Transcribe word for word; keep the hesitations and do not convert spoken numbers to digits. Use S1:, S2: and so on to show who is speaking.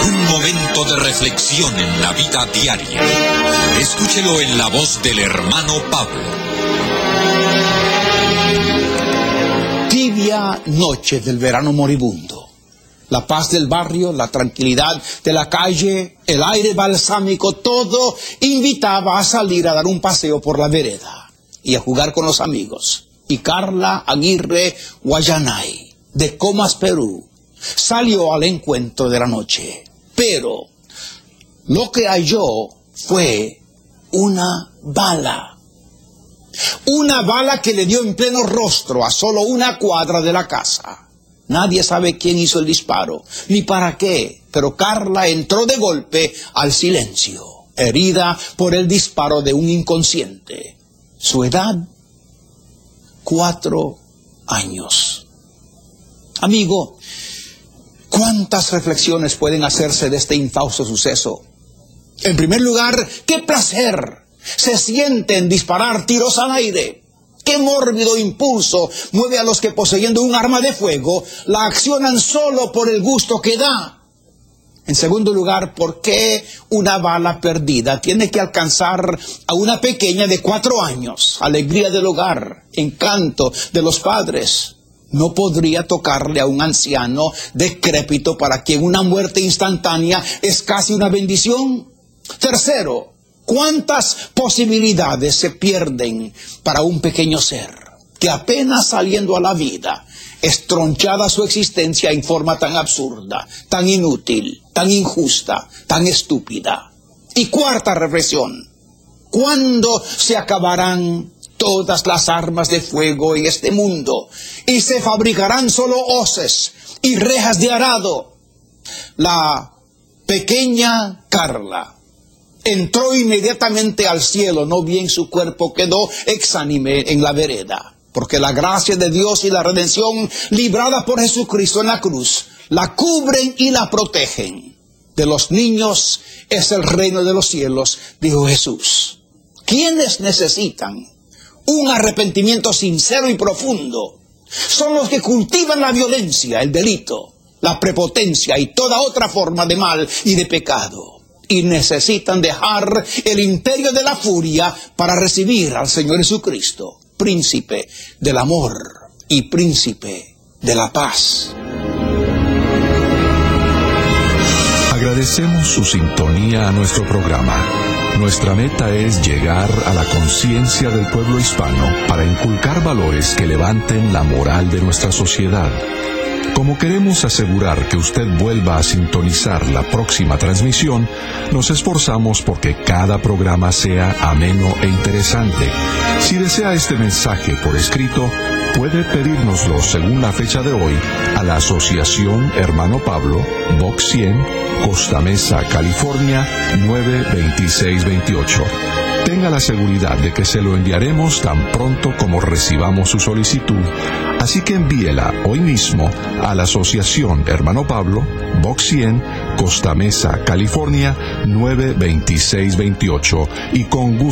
S1: Un momento de reflexión en la vida diaria. Escúchelo en la voz del hermano Pablo.
S2: Tibia noche del verano moribundo. La paz del barrio, la tranquilidad de la calle, el aire balsámico, todo invitaba a salir a dar un paseo por la vereda y a jugar con los amigos. Y Carla Aguirre Guayanay, de Comas, Perú, salió al encuentro de la noche. Pero lo que halló fue una bala. Una bala que le dio en pleno rostro a solo una cuadra de la casa. Nadie sabe quién hizo el disparo, ni para qué, pero Carla entró de golpe al silencio, herida por el disparo de un inconsciente. Su edad, cuatro años. Amigo, ¿cuántas reflexiones pueden hacerse de este infausto suceso? En primer lugar, ¿qué placer se siente en disparar tiros al aire? ¿Qué mórbido impulso mueve a los que, poseyendo un arma de fuego, la accionan solo por el gusto que da? En segundo lugar, ¿por qué una bala perdida tiene que alcanzar a una pequeña de cuatro años? Alegría del hogar, encanto de los padres. No podría tocarle a un anciano decrépito para quien una muerte instantánea es casi una bendición. Tercero, ¿cuántas posibilidades se pierden para un pequeño ser que apenas saliendo a la vida es tronchada su existencia en forma tan absurda, tan inútil, tan injusta, tan estúpida? Y cuarta reflexión, ¿cuándo se acabarán todas las armas de fuego en este mundo y se fabricarán solo hoces y rejas de arado? La pequeña Carla entró inmediatamente al cielo, no bien su cuerpo quedó exánime en la vereda, porque la gracia de Dios y la redención librada por Jesucristo en la cruz la cubren y la protegen. De los niños es el reino de los cielos, dijo Jesús. ¿Quiénes necesitan un arrepentimiento sincero y profundo? Son los que cultivan la violencia, el delito, la prepotencia y toda otra forma de mal y de pecado. Y necesitan dejar el imperio de la furia para recibir al Señor Jesucristo, príncipe del amor y príncipe de la paz.
S3: Agradecemos su sintonía a nuestro programa. Nuestra meta es llegar a la conciencia del pueblo hispano para inculcar valores que levanten la moral de nuestra sociedad. Como queremos asegurar que usted vuelva a sintonizar la próxima transmisión, nos esforzamos porque cada programa sea ameno e interesante. Si desea este mensaje por escrito, puede pedírnoslo según la fecha de hoy a la Asociación Hermano Pablo, Box cien, Costa Mesa, California, nueve veintiséis veintiocho. Tenga la seguridad de que se lo enviaremos tan pronto como recibamos su solicitud, así que envíela hoy mismo a la Asociación Hermano Pablo, Box cien, Costa Mesa, California, nueve veintiséis veintiocho, y con gusto